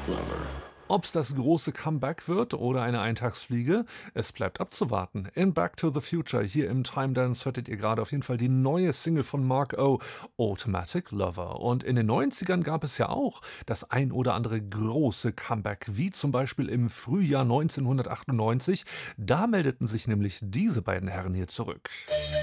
Lover. Ob's das große Comeback wird oder eine Eintagsfliege, es bleibt abzuwarten. In Back to the Future, hier im Time Dance, hörtet ihr gerade auf jeden Fall die neue Single von Mark O, Automatic Lover. Und in den 90ern gab es ja auch das ein oder andere große Comeback, wie zum Beispiel im Frühjahr 1998. Da meldeten sich nämlich diese beiden Herren hier zurück.